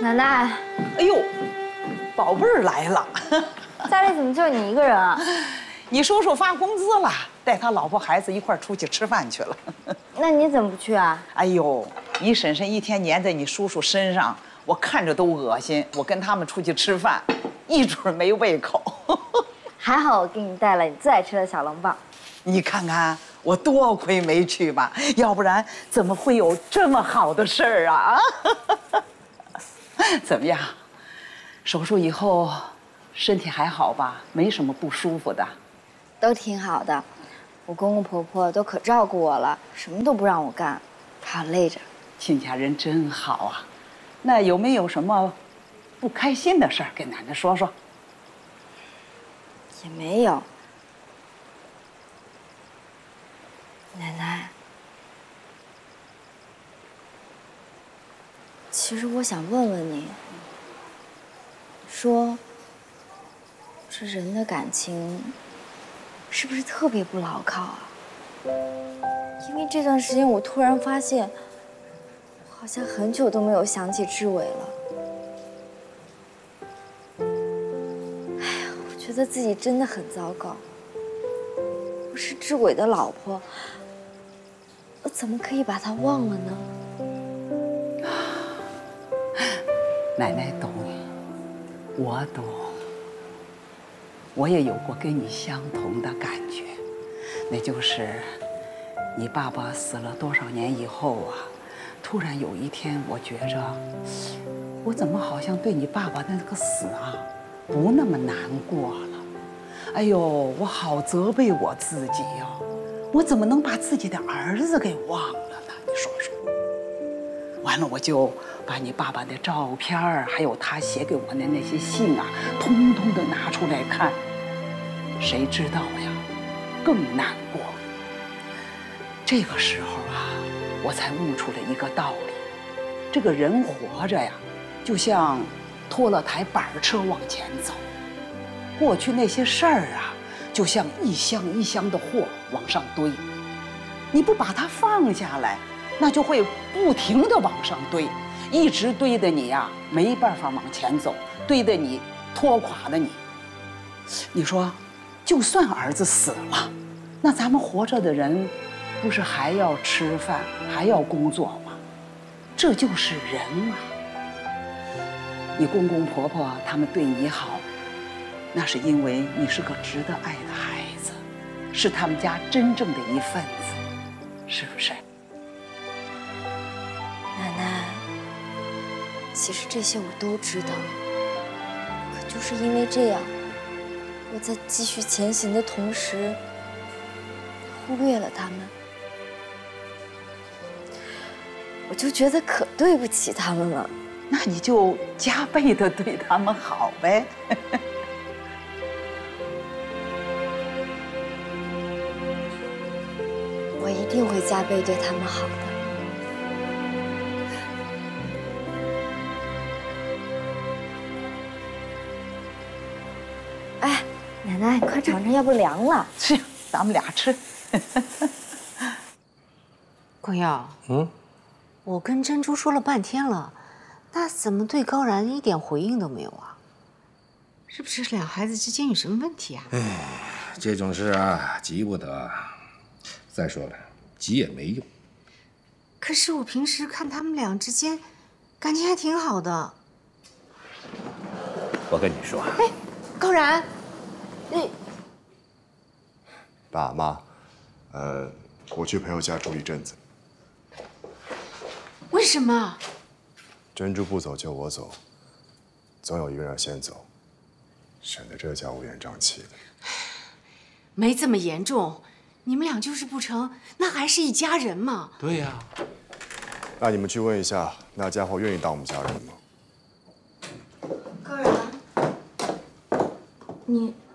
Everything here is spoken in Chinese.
奶奶， 哎呦，宝贝儿来了， 家里怎么就你一个人啊？ 你叔叔发工资了，带他老婆孩子一块儿出去吃饭去了。 那你怎么不去啊？ 哎呦，你婶婶一天粘在你叔叔身上，我看着都恶心。我跟他们出去吃饭，一准没胃口。 还好我给你带了你最爱吃的小笼包。 你看看我多亏没去吧，要不然怎么会有这么好的事儿啊？怎么样？手术以后身体还好吧？没什么不舒服的？ 都挺好的，我公公婆婆都可照顾我了，什么都不让我干，怕我累着。 亲家人真好啊。那有没有什么不开心的事儿跟奶奶说说？ 也没有。奶奶，其实我想问问你，说这人的感情是不是特别不牢靠啊？因为这段时间我突然发现，我好像很久都没有想起志伟了。哎呀，我觉得自己真的很糟糕。我是志伟的老婆，我怎么可以把他忘了呢？ 奶奶懂，我懂。我也有过跟你相同的感觉，那就是你爸爸死了多少年以后啊，突然有一天，我觉着我怎么好像对你爸爸的那个死啊，不那么难过了。哎呦，我好责备我自己呀！我怎么能把自己的儿子给忘了呢？你说说。完了，我就把你爸爸的照片还有他写给我的那些信啊，通通的拿出来看。谁知道呀，更难过。这个时候啊，我才悟出了一个道理：这个人活着呀，就像拖了台板车往前走。过去那些事儿啊，就像一箱一箱的货往上堆，你不把它放下来，那就会不停地往上堆，一直堆的你呀没办法往前走，堆的你拖垮了你。你说，就算儿子死了，那咱们活着的人，不是还要吃饭，还要工作吗？这就是人啊。你公公婆婆他们对你好，那是因为你是个值得爱的孩子，是他们家真正的一份子，是不是？ 奶奶，其实这些我都知道，可就是因为这样，我在继续前行的同时，忽略了他们，我就觉得可对不起他们了。 那你就加倍的对他们好呗。 我一定会加倍对他们好的。哎，奶奶，你快尝尝，要不凉了。 是，咱们俩吃。 光耀，我跟珍珠说了半天了，那怎么对高然一点回应都没有啊？是不是俩孩子之间有什么问题啊？ 哎，这种事啊，急不得。再说了，急也没用。 可是我平时看他们俩之间感情还挺好的。 我跟你说， 哎，高然，你爸妈，我去朋友家住一阵子。 为什么？ 珍珠不走就我走，总有一个人要先走，省得这家乌烟瘴气的。 没这么严重，你们俩就是不成，那还是一家人嘛。 对呀。 那你们去问一下，那家伙愿意当我们家人吗？ 高然，你